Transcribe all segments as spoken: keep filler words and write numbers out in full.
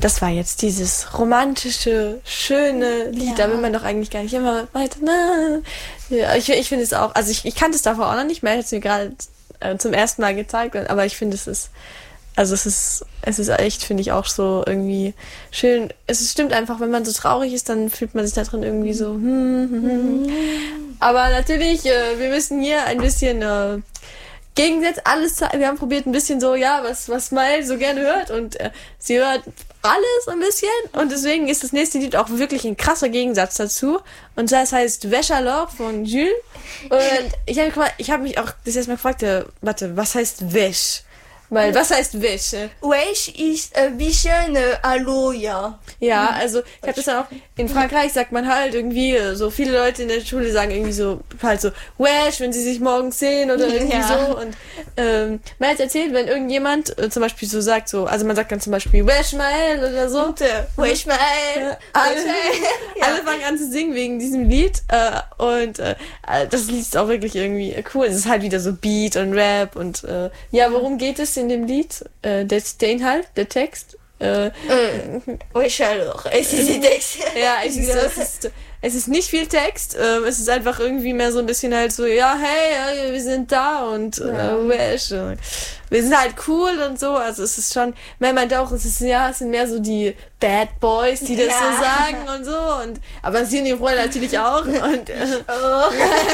das war jetzt dieses romantische, schöne Lied. Ja. Da will man doch eigentlich gar nicht immer weiter. Na. Ja, ich ich finde es auch, also ich, ich kannte es davor auch noch nicht mehr, hat es mir gerade äh, zum ersten Mal gezeigt, aber ich finde es ist, also es ist, es ist echt, finde ich auch so irgendwie schön. Es ist, stimmt einfach, wenn man so traurig ist, dann fühlt man sich da drin irgendwie so. Hm, hm, hm. Aber natürlich, äh, wir müssen hier ein bisschen äh, Gegensatz, alles, wir haben probiert ein bisschen so, ja, was, was Smile so gerne hört und äh, sie hört alles ein bisschen und deswegen ist das nächste Lied auch wirklich ein krasser Gegensatz dazu und das heißt Wäsche alors von Jules und ich habe ich habe mich auch das erstmal gefragt, äh, warte, was heißt Wäsche? Weil, was heißt Wäsche? Wäsche ist ein bisschen äh, Hallo, ja. Ja, also ich habe das dann auch, in Frankreich sagt man halt irgendwie, so viele Leute in der Schule sagen irgendwie so, halt so, Wäsche, wenn sie sich morgens sehen oder irgendwie ja. so. Und ähm, man hat erzählt, wenn irgendjemand äh, zum Beispiel so sagt, so, also man sagt dann zum Beispiel Wäsche mal oder so. Wäsche mal. Ja, alle, ja. alle fangen an zu singen wegen diesem Lied äh, und äh, das Lied ist auch wirklich irgendwie cool. Es ist halt wieder so Beat und Rap und äh, ja, worum geht es in dem Lied? Äh, der, der Inhalt, der Text? Äh, Wäsche alors. Es ist Text. Ja, es ist, es ist, es ist nicht viel Text. Äh, es ist einfach irgendwie mehr so ein bisschen halt so, ja, hey, wir sind da und ja. äh, Wäsche. Wir sind halt cool und so. Also es ist schon, man meint auch, es ist ja, es sind mehr so die Bad Boys, die das ja. so sagen und so. Und aber es sind die Freunde natürlich auch. Und äh, oh.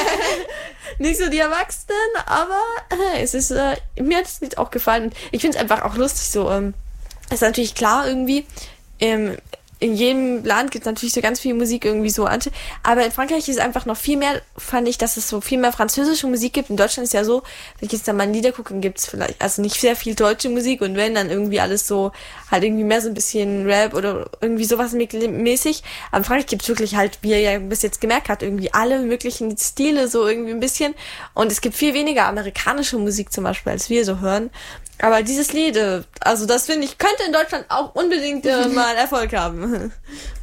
nicht so die Erwachsenen, aber äh, es ist, äh, mir hat das Lied auch gefallen. Und ich finde es einfach auch lustig so. Ähm, ist natürlich klar irgendwie, ähm, in jedem Land gibt es natürlich so ganz viel Musik irgendwie so an. Aber in Frankreich ist es einfach noch viel mehr, fand ich, dass es so viel mehr französische Musik gibt. In Deutschland ist ja so, wenn ich jetzt da mal Lieder gucke, dann gibt es vielleicht, also nicht sehr viel deutsche Musik und wenn, dann irgendwie alles so, halt irgendwie mehr so ein bisschen Rap oder irgendwie sowas mäßig. Aber in Frankreich gibt es wirklich halt, wie ihr ja bis jetzt gemerkt habt, irgendwie alle möglichen Stile so irgendwie ein bisschen. Und es gibt viel weniger amerikanische Musik zum Beispiel, als wir so hören. Aber dieses Lied, also das finde ich, könnte in Deutschland auch unbedingt äh, mal Erfolg haben.